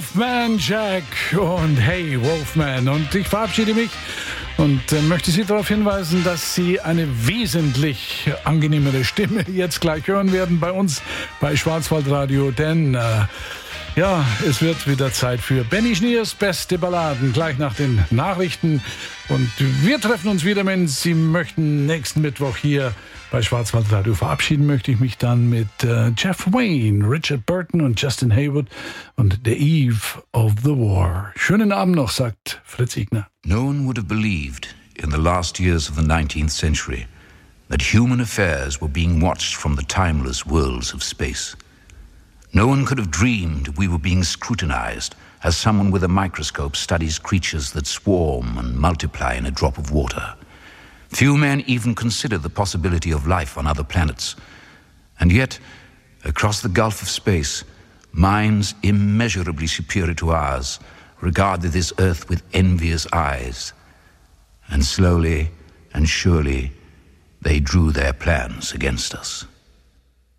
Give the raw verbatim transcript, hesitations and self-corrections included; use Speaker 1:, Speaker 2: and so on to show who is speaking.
Speaker 1: Wolfman Jack und Hey Wolfman. Und ich verabschiede mich und äh, möchte Sie darauf hinweisen, dass Sie eine wesentlich angenehmere Stimme jetzt gleich hören werden bei uns bei Schwarzwaldradio, denn äh, ja, es wird wieder Zeit für Benny Schniers beste Balladen, gleich nach den Nachrichten. Und wir treffen uns wieder, wenn Sie möchten, nächsten Mittwoch hier bei Schwarzwaldradio. Verabschieden möchte ich mich dann mit äh, Jeff Wayne, Richard Burton und Justin Hayward und The Eve of the War. Schönen Abend noch, sagt Fritz Igner.
Speaker 2: No one would have believed in the last years of the nineteenth century that human affairs were being watched from the timeless worlds of space. No one could have dreamed we were being scrutinized as someone with a microscope studies creatures that swarm and multiply in a drop of water. Few men even consider the possibility of life on other planets. And yet, across the gulf of space, minds immeasurably superior to ours regarded this Earth with envious eyes. And slowly and surely, they drew their plans against us.